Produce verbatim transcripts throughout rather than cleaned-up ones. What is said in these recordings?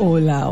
Hola,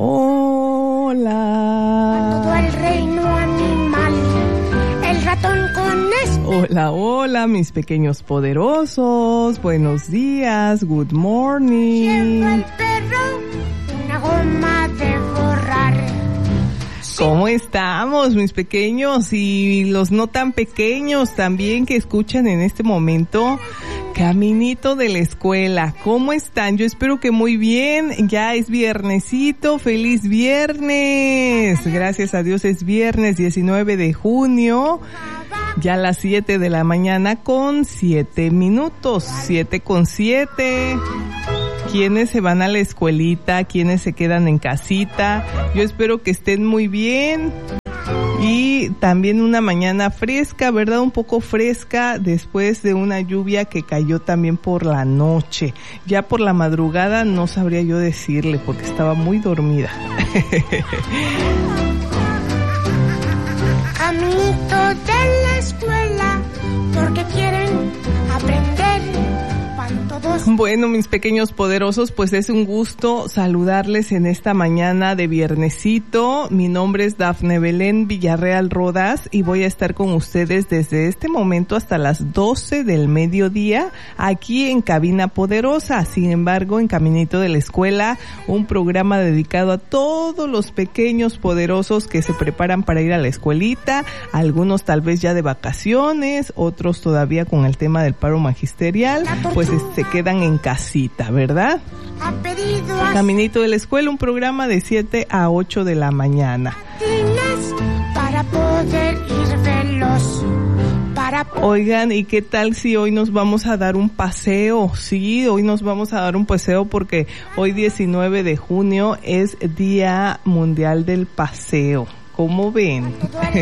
hola. Todo el reino animal, el ratón con es. Hola, hola, mis pequeños poderosos. Buenos días, good morning. Lleva el perro una goma de borrar. ¿Cómo estamos, mis pequeños y los no tan pequeños también que escuchan en este momento? Caminito de la escuela, ¿cómo están? Yo espero que muy bien, ya es viernesito, feliz viernes, gracias a Dios es viernes diecinueve de junio, ya a las siete de la mañana con siete minutos, siete con siete. ¿Quiénes se van a la escuelita? ¿Quiénes se quedan en casita? Yo espero que estén muy bien. Y también una mañana fresca, ¿verdad? Un poco fresca después de una lluvia que cayó también por la noche. Ya por la madrugada no sabría yo decirle porque estaba muy dormida. Caminito de la escuela, porque quieren aprender. Bueno, mis pequeños poderosos, pues es un gusto saludarles en esta mañana de viernesito. Mi nombre es Dafne Belén Villarreal Rodas y voy a estar con ustedes desde este momento hasta las doce del mediodía aquí en Cabina Poderosa. Sin embargo, en Caminito de la Escuela, un programa dedicado a todos los pequeños poderosos que se preparan para ir a la escuelita, algunos tal vez ya de vacaciones, otros todavía con el tema del paro magisterial, pues se quedan en casita, ¿verdad? Caminito de la Escuela, un programa de siete a ocho de la mañana. Para poder ir veloz. Para... Oigan, ¿y qué tal si hoy nos vamos a dar un paseo? Sí, hoy nos vamos a dar un paseo porque hoy diecinueve de junio es Día Mundial del Paseo. ¿Cómo ven?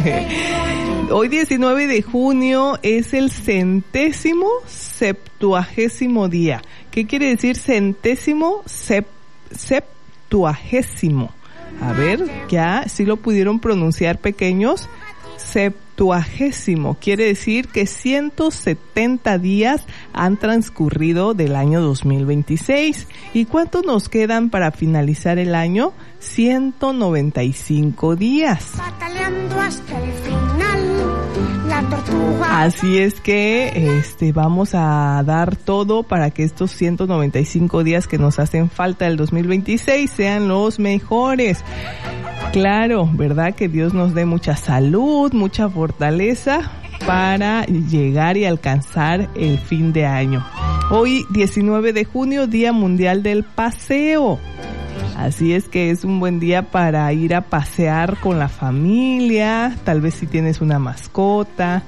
Hoy diecinueve de junio es el centésimo septuagésimo día. ¿Qué quiere decir centésimo sep, septuagésimo? A ver, ya, ¿sí lo pudieron pronunciar, pequeños? Septuagésimo quiere decir que ciento setenta días han transcurrido del año dos mil veintiséis. ¿Y cuánto nos quedan para finalizar el año? ciento noventa y cinco días. Bataleando hasta el final, la tortuga. Así es que este vamos a dar todo para que estos ciento noventa y cinco días que nos hacen falta del dos mil veintiséis sean los mejores. Claro, ¿verdad? Que Dios nos dé mucha salud, mucha fortaleza para llegar y alcanzar el fin de año. Hoy, diecinueve de junio, Día Mundial del Paseo. Así es que es un buen día para ir a pasear con la familia, tal vez si tienes una mascota.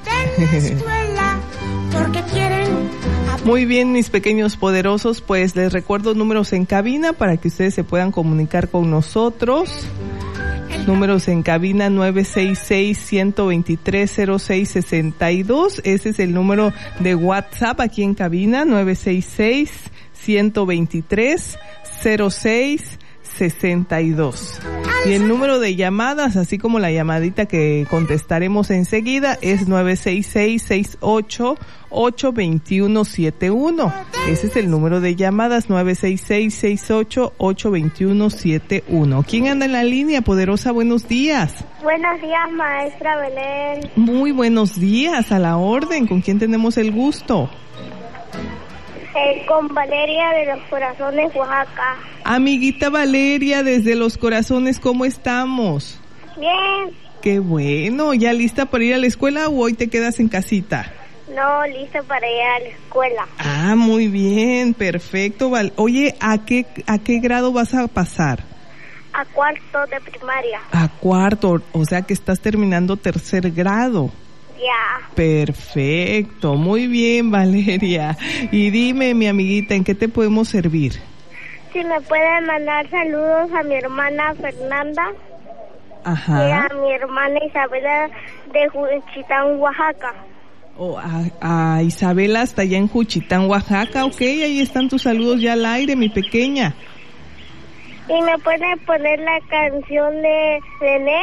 Muy bien, mis pequeños poderosos, pues les recuerdo números en cabina para que ustedes se puedan comunicar con nosotros. Números en cabina nueve seis seis, uno dos tres, cero seis seis dos. Ese es el número de WhatsApp aquí en cabina, nueve seis seis, uno dos tres, cero seis sesenta y dos. Y el número de llamadas, así como la llamadita que contestaremos enseguida, es nueve seis seis, seis ocho ocho dos uno siete uno. Ese es el número de llamadas, nueve seis seis, seis ocho ocho dos uno siete uno. ¿Quién anda en la línea, poderosa? Buenos días. Buenos días, maestra Belén. Muy buenos días, a la orden. ¿Con quién tenemos el gusto? Eh, con Valeria de los Corazones, Oaxaca. Amiguita Valeria, desde Los Corazones, ¿cómo estamos? Bien. Qué bueno. ¿Ya lista para ir a la escuela o hoy te quedas en casita? No, lista para ir a la escuela. Ah, muy bien, perfecto. Val- Oye, ¿a qué, a qué grado vas a pasar? A cuarto de primaria. A cuarto, o sea que estás terminando tercer grado. Ya. Perfecto, muy bien, Valeria. Y dime, mi amiguita, ¿en qué te podemos servir? Si me pueden mandar saludos a mi hermana Fernanda. Ajá. Y a mi hermana Isabela de Juchitán, Oaxaca. Oh, a, a Isabela hasta allá en Juchitán, Oaxaca. Ok, ahí están tus saludos ya al aire, mi pequeña. Y me pueden poner la canción de René.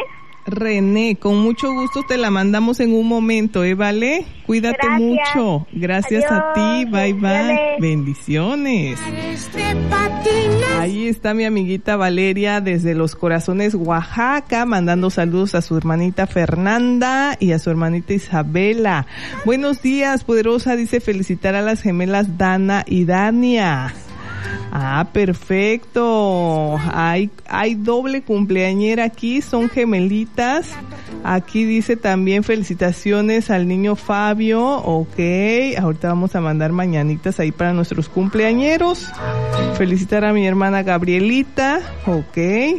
René, con mucho gusto te la mandamos en un momento, ¿eh, Vale? Cuídate Gracias. mucho. Gracias Adiós. a ti. Bye, bye. Bendiciones. Bendiciones. Ahí está mi amiguita Valeria desde Los Corazones, Oaxaca, mandando saludos a su hermanita Fernanda y a su hermanita Isabela. Buenos días, poderosa, dice felicitar a las gemelas Dana y Dania. Ah, perfecto. Hay, hay doble cumpleañera aquí, son gemelitas. Aquí dice también felicitaciones al niño Fabio. Ok, ahorita vamos a mandar mañanitas ahí para nuestros cumpleañeros. Felicitar a mi hermana Gabrielita. Ok.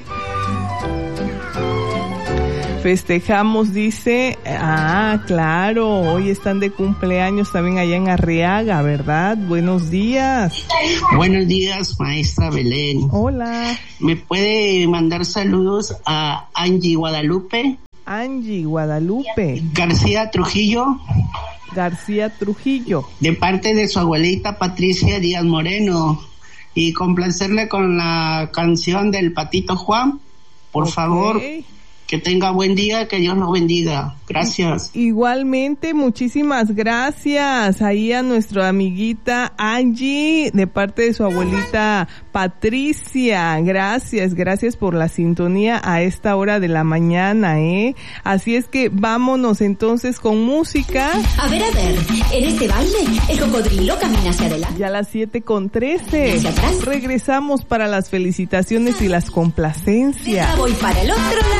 Festejamos, dice, ah, claro, hoy están de cumpleaños también allá en Arriaga, ¿verdad? Buenos días. Buenos días, maestra Belén. Hola. ¿Me puede mandar saludos a Angie Guadalupe? Angie Guadalupe. García Trujillo. García Trujillo. De parte de su abuelita Patricia Díaz Moreno. Y complacerle con la canción del Patito Juan, por okay. favor. Que tenga buen día, que Dios nos bendiga. Gracias. Igualmente, muchísimas gracias. Ahí a nuestra amiguita Angie, de parte de su abuelita Patricia. Gracias, gracias por la sintonía a esta hora de la mañana, ¿eh? Así es que vámonos entonces con música. A ver, a ver, en este baile, el cocodrilo camina hacia adelante. Ya a las siete con trece. Regresamos para las felicitaciones y las complacencias. Voy para el otro lado.